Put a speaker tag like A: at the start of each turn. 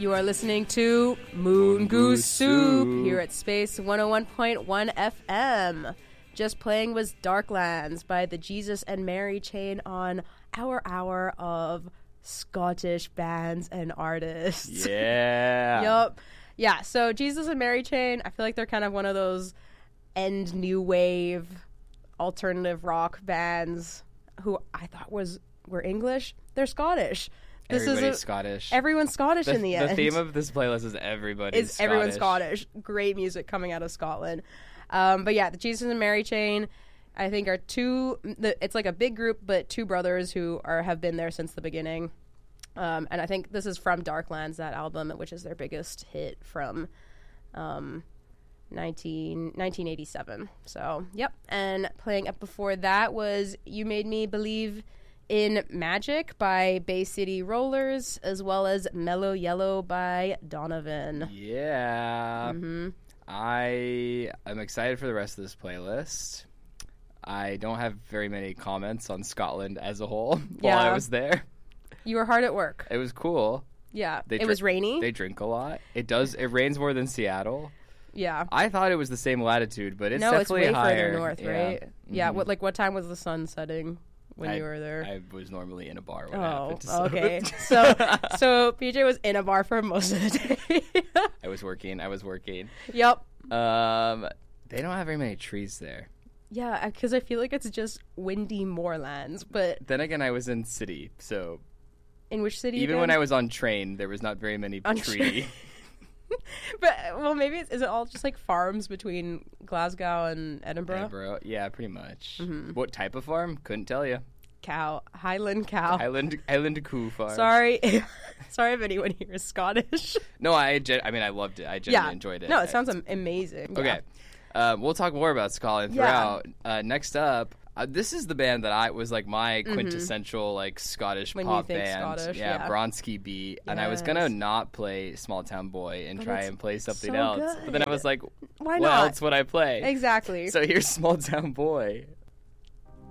A: You are listening to Moon Goose Soup here at Space 101.1 FM. Just playing was Darklands by the Jesus and Mary Chain on our hour of Scottish bands and artists.
B: Yeah.
A: Yup. Yeah, so Jesus and Mary Chain, I feel like they're kind of one of those end new wave alternative rock bands who I thought were English. They're Scottish.
B: Everybody's Scottish.
A: Everyone's Scottish in the end.
B: The theme of this playlist is everybody's Scottish.
A: Everyone's Scottish. Great music coming out of Scotland. But yeah, the Jesus and Mary Chain, I think, are it's like a big group, but two brothers who have been there since the beginning. And I think this is from Darklands, that album, which is their biggest hit from 1987. So, yep. And playing up before that was You Made Me Believe in Magic by Bay City Rollers, as well as Mellow Yellow by Donovan.
B: Yeah.
A: Mm-hmm.
B: I am excited for the rest of this playlist. I don't have very many comments on Scotland as a whole while I was there.
A: You were hard at work.
B: It was cool.
A: Yeah. It was rainy.
B: They drink a lot. It rains more than Seattle.
A: Yeah.
B: I thought it was the same latitude, but it's definitely
A: way
B: higher.
A: further north, right?
B: Mm-hmm.
A: Yeah. What time was the sun setting when you were there?
B: I was normally in a bar when it happened. So.
A: Okay. So PJ was in a bar for most of the day.
B: I was working.
A: Yep.
B: They don't have very many trees there.
A: Yeah, because I feel like it's just windy moorlands. But
B: then again, I was in city, so.
A: In which city?
B: Even when I was on train, there was not very many trees.
A: But well, maybe is it all just like farms between Glasgow and Edinburgh?
B: Yeah, pretty much.
A: Mm-hmm.
B: What type of farm? Couldn't tell you.
A: Highland cow.
B: Highland cool farm.
A: Sorry if anyone here is Scottish.
B: No, I loved it. I genuinely enjoyed it.
A: No, it sounds amazing.
B: Okay, we'll talk more about Scotland throughout. Next up. This is the band that was like my quintessential like Scottish pop band.
A: Scottish,
B: Bronski Beat. Yes. And I was gonna not play Small Town Boy and try and play something
A: so
B: else.
A: Good.
B: But then I was like,
A: why
B: what
A: not?
B: else would I play?
A: Exactly.
B: So here's Small Town Boy.